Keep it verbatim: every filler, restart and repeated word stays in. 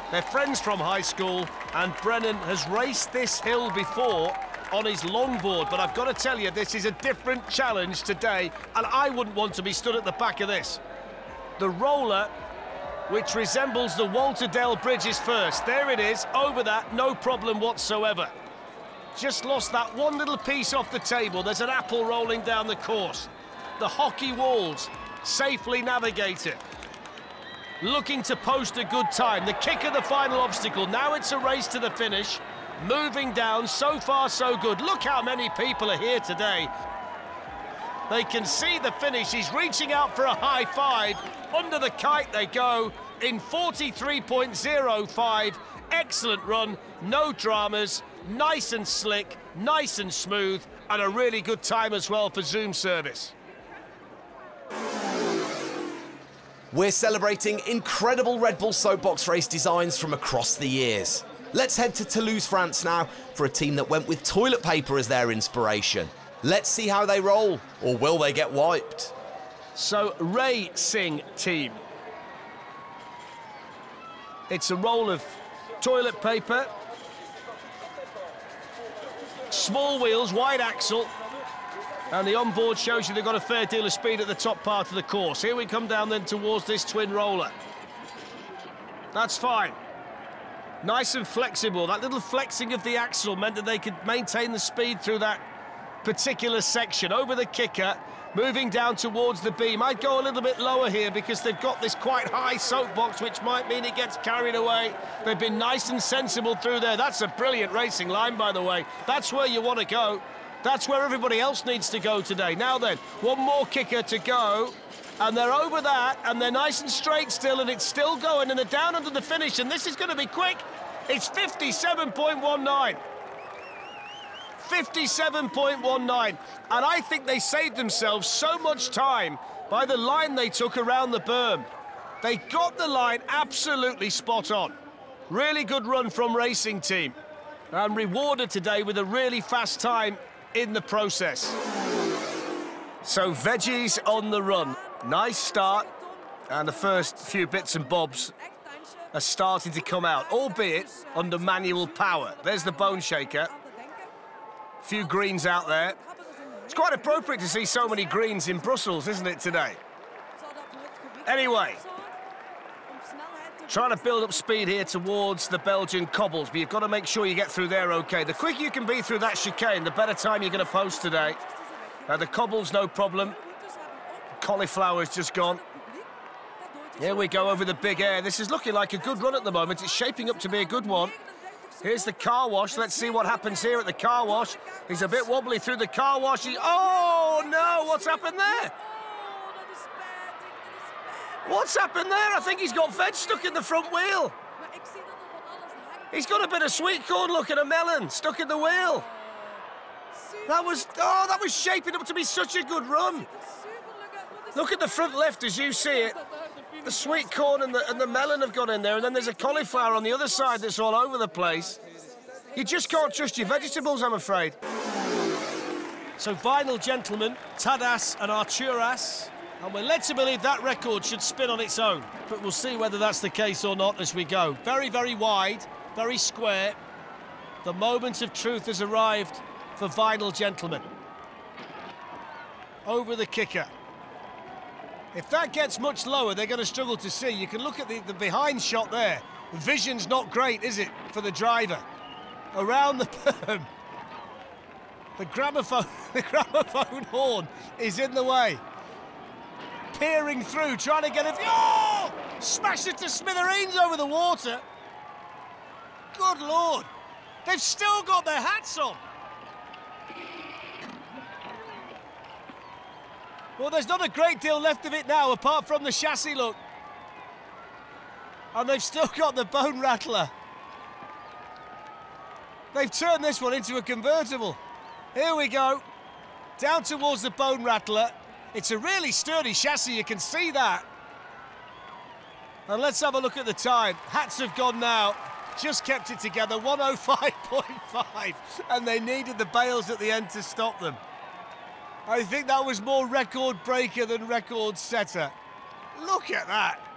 They're friends from high school, and Brennan has raced this hill before on his longboard, but I've got to tell you, this is a different challenge today, and I wouldn't want to be stood at the back of this. The roller, which resembles the Walter Dale Bridge, is first. There it is, over that, no problem whatsoever. Just lost that one little piece off the table. There's an apple rolling down the course. The hockey walls, safely navigated. Looking to post a good time. The kick of the final obstacle. Now it's a race to the finish. Moving down, so far so good. Look how many people are here today. They can see the finish. He's reaching out for a high five. Under the kite they go in forty-three point oh five. Excellent run, no dramas, nice and slick, nice and smooth, and a really good time as well for Zoom service. We're celebrating incredible Red Bull Soapbox race designs from across the years. Let's head to Toulouse, France now for a team that went with toilet paper as their inspiration. Let's see how they roll, or will they get wiped? So, Racing Team. It's a roll of toilet paper. Small wheels, wide axle. And the onboard shows you they've got a fair deal of speed at the top part of the course. Here we come down then towards this twin roller. That's fine. Nice and flexible. That little flexing of the axle meant that they could maintain the speed through that particular section. Over the kicker, moving down towards the beam. I'd go a little bit lower here because they've got this quite high soapbox, which might mean it gets carried away. They've been nice and sensible through there. That's a brilliant racing line, by the way. That's where you want to go. That's where everybody else needs to go today. Now then, one more kicker to go. And they're over that, and they're nice and straight still, and it's still going, and they're down under the finish, and this is going to be quick. It's fifty-seven point one nine. fifty-seven point one nine. And I think they saved themselves so much time by the line they took around the berm. They got the line absolutely spot on. Really good run from Racing Team. And rewarded today with a really fast time in the process. So veggies on the run. Nice start. And the first few bits and bobs are starting to come out, albeit under manual power. There's the bone shaker. Few greens out there. It's quite appropriate to see so many greens in Brussels, isn't it, today? Anyway, trying to build up speed here towards the Belgian cobbles, but you've got to make sure you get through there okay. The quicker you can be through that chicane, the better time you're going to post today. Uh, the cobbles, no problem. Cauliflower's just gone. Here we go over the big air. This is looking like a good run at the moment. It's shaping up to be a good one. Here's the car wash. Let's see what happens here at the car wash. He's a bit wobbly through the car wash. He... Oh, no, what's happened there? What's happened there? I think he's got veg stuck in the front wheel. He's got a bit of sweet corn look and a melon stuck in the wheel. That was, oh, that was shaping up to be such a good run. Look at the front left as you see it. The sweet corn and the, and the melon have gone in there, and then there's a cauliflower on the other side that's all over the place. You just can't trust your vegetables, I'm afraid. So Vinyl Gentlemen, Tadas and Arturas, and we're led to believe that record should spin on its own, but we'll see whether that's the case or not as we go. Very, very wide, very square. The moment of truth has arrived for Vinyl Gentlemen. Over the kicker. If that gets much lower, they're going to struggle to see. You can look at the, the behind shot there. The vision's not great, is it, for the driver? Around the berm. The gramophone, the gramophone horn is in the way. Peering through, trying to get a... Oh! Smash it to smithereens over the water. Good Lord. They've still got their hats on. Well, there's not a great deal left of it now, apart from the chassis look. And they've still got the bone rattler. They've turned this one into a convertible. Here we go. Down towards the bone rattler. It's a really sturdy chassis, you can see that. And let's have a look at the time. Hats have gone now. Just kept it together, one oh five point five. And they needed the bails at the end to stop them. I think that was more record breaker than record setter. Look at that.